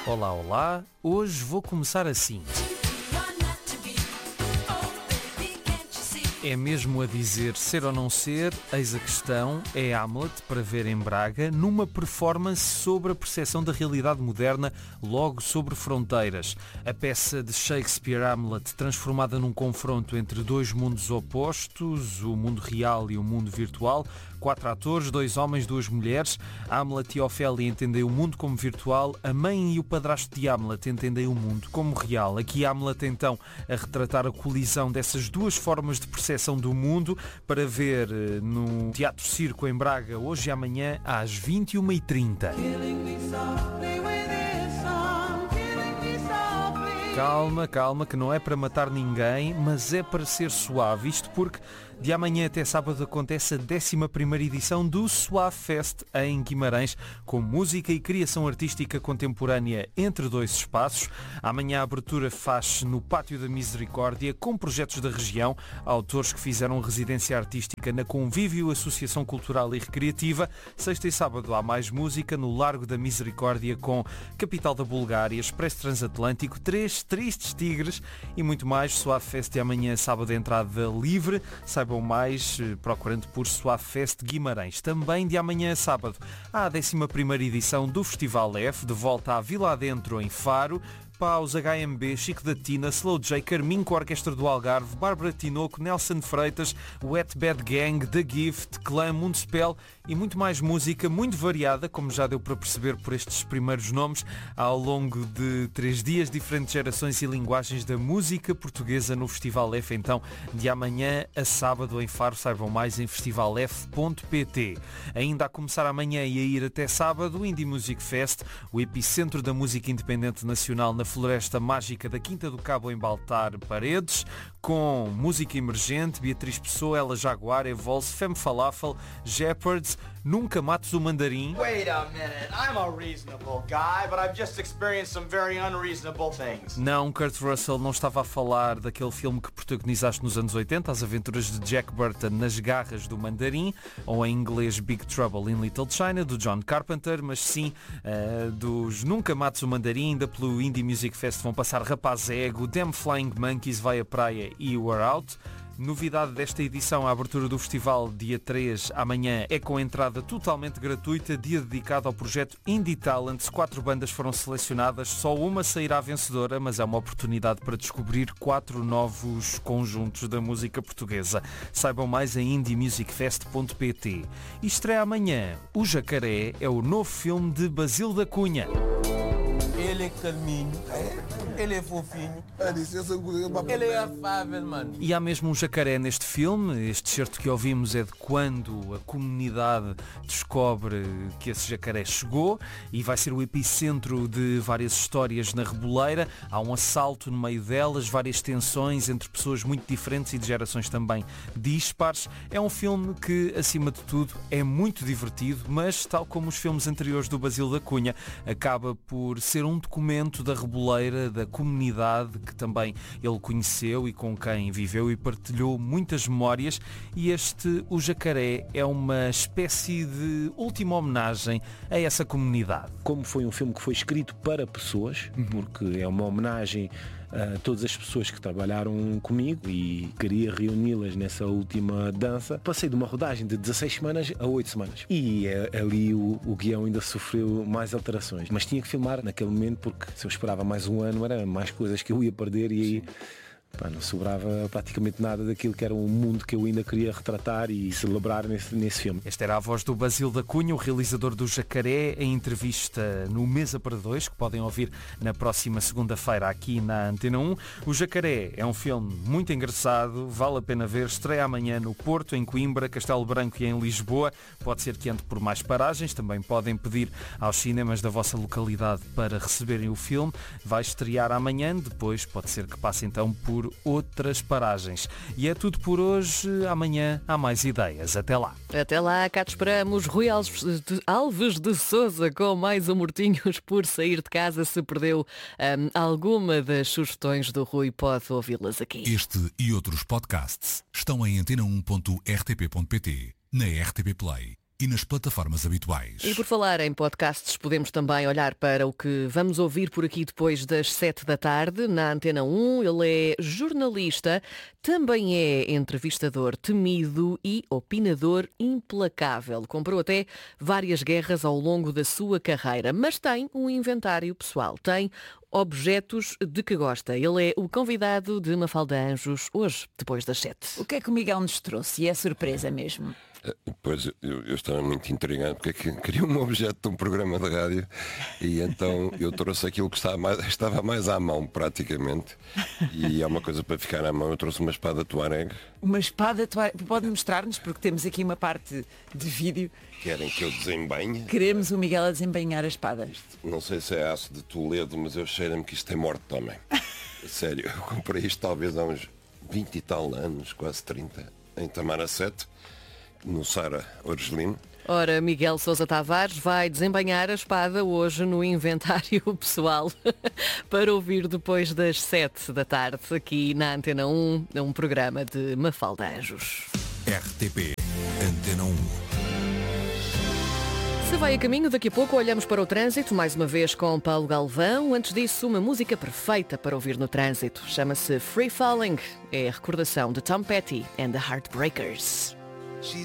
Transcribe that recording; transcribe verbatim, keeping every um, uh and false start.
Olá, olá, hoje vou começar assim. É mesmo a dizer ser ou não ser, eis a questão, é Hamlet para ver em Braga, numa performance sobre a percepção da realidade moderna, logo sobre fronteiras. A peça de Shakespeare Hamlet, transformada num confronto entre dois mundos opostos, o mundo real e o mundo virtual. Quatro atores, dois homens, duas mulheres. Hamlet e Ofélia entendem o mundo como virtual, a mãe e o padrasto de Hamlet entendem o mundo como real. Aqui Hamlet então a retratar a colisão dessas duas formas de percepção do mundo, para ver no Teatro Circo em Braga hoje e amanhã às vinte e uma e trinta. Calma, calma, que não é para matar ninguém, mas é para ser suave. Isto porque de amanhã até sábado acontece a décima primeira edição do Suave Fest em Guimarães, com música e criação artística contemporânea entre dois espaços. Amanhã a abertura faz-se no Pátio da Misericórdia, com projetos da região, autores que fizeram residência artística na Convívio, Associação Cultural e Recreativa. Sexta e sábado há mais música no Largo da Misericórdia, com Capital da Bulgária, Expresso Transatlântico, Três Tristes Tigres e muito mais. Suave Fest de amanhã, sábado, entrada livre. Saibam mais procurando por Suave Fest Guimarães. Também de amanhã a sábado há a décima primeira edição do Festival F, de volta à Vila Adentro em Faro. Paus, H M B, Chico da Tina, Slow J, Carminho com a Orquestra do Algarve, Bárbara Tinoco, Nelson Freitas, Wet Bad Gang, The Gift, Clã, Mundo-Spell e muito mais música, muito variada, como já deu para perceber por estes primeiros nomes, ao longo de três dias, diferentes gerações e linguagens da música portuguesa no Festival F, então, de amanhã a sábado em Faro. Saibam mais em festival f ponto pt. Ainda a começar amanhã e a ir até sábado, o Indie Music Fest, o epicentro da música independente nacional na Floresta Mágica da Quinta do Cabo, em Baltar Paredes, com música emergente, Beatriz Pessoa, Ela Jaguar, Evolse, Femme Falafel, Jeopards, Nunca Mates o Mandarim. Wait a minute, I'm a reasonable guy, but I've just experienced some very unreasonable things. Não, Kurt Russell não estava a falar daquele filme que protagonizaste nos anos oitenta, As Aventuras de Jack Burton nas Garras do Mandarim, ou em inglês Big Trouble in Little China, do John Carpenter, mas sim uh, dos Nunca Mates o Mandarim. Ainda pelo Indie Music Fest vão passar Rapaz Ego, Damn Flying Monkeys, Vai a Praia e We're Out. Novidade desta edição, a abertura do festival dia três, amanhã, é com entrada totalmente gratuita, dia dedicado ao projeto Indie Talents. Quatro bandas foram selecionadas, só uma sairá vencedora, mas é uma oportunidade para descobrir quatro novos conjuntos da música portuguesa. Saibam mais em indie music fest ponto pt. E estreia amanhã O Jacaré, é o novo filme de Basílio da Cunha. Ele é calminho, ele é fofinho, ele é afável, mano. E há mesmo um jacaré neste filme. Este certo que ouvimos é de quando a comunidade descobre que esse jacaré chegou e vai ser o epicentro de várias histórias na Reboleira. Há um assalto no meio delas, várias tensões entre pessoas muito diferentes e de gerações também dispares. É um filme que, acima de tudo, é muito divertido, mas, tal como os filmes anteriores do Basílio da Cunha, acaba por ser um documento da Reboleira, da comunidade que também ele conheceu e com quem viveu e partilhou muitas memórias. E este, O Jacaré, é uma espécie de última homenagem a essa comunidade. Como foi um filme que foi escrito para pessoas, porque é uma homenagem a todas as pessoas que trabalharam comigo e queria reuni-las nessa última dança. Passei de uma rodagem de dezasseis semanas a oito semanas. E é, ali o, o guião ainda sofreu mais alterações. Mas tinha que filmar naquele momento, porque se eu esperava mais um ano era mais coisas que eu ia perder e aí... Pá, não sobrava praticamente nada daquilo que era um mundo que eu ainda queria retratar e celebrar nesse, nesse filme. Esta era a voz do Basílio da Cunha, o realizador do Jacaré, em entrevista no Mesa para Dois, que podem ouvir na próxima segunda-feira aqui na Antena um. O Jacaré é um filme muito engraçado, vale a pena ver, estreia amanhã no Porto, em Coimbra, Castelo Branco e em Lisboa. Pode ser que ande por mais paragens, também podem pedir aos cinemas da vossa localidade para receberem o filme. Vai estrear amanhã, depois pode ser que passe então por outras paragens. E é tudo por hoje. Amanhã há mais ideias. Até lá. Até lá, cá te esperamos. Rui Alves de, Alves de Sousa com mais amortinhos por sair de casa. Se perdeu um, alguma das sugestões do Rui, pode ouvi-las aqui. Este e outros podcasts estão em antena um ponto r t p ponto p t, na R T P Play e nas plataformas habituais. E por falar em podcasts, podemos também olhar para o que vamos ouvir por aqui depois das sete da tarde, na Antena um. Ele é jornalista, também é entrevistador temido e opinador implacável. Comprou até várias guerras ao longo da sua carreira, mas tem um inventário pessoal, tem objetos de que gosta. Ele é o convidado de Mafalda Anjos, hoje, depois das sete. O que é que o Miguel nos trouxe? E é surpresa mesmo. Pois, eu, eu estava muito intrigado porque é que queria um objeto de um programa de rádio e então eu trouxe aquilo que estava mais, estava mais à mão praticamente, e é uma coisa para ficar à mão. Eu trouxe uma espada Tuareg. Uma espada Tuareg, pode mostrar-nos, porque temos aqui uma parte de vídeo. Querem que eu desembainhe? Queremos o Miguel a desembainhar a espada. Isto, não sei se é aço de Toledo, mas eu cheiro-me que isto é morte de homem. Sério, eu comprei isto talvez há uns vinte e tal anos, quase trinta, em Tamaracete, no Sara Orgelino. Ora, Miguel Sousa Tavares vai desembainhar a espada hoje no inventário pessoal para ouvir depois das sete da tarde aqui na Antena um, um programa de Mafalda Anjos. R T P Antena um. Se vai a caminho, daqui a pouco olhamos para o trânsito, mais uma vez com Paulo Galvão. Antes disso, uma música perfeita para ouvir no trânsito. Chama-se Free Falling. É a recordação de Tom Petty and the Heartbreakers.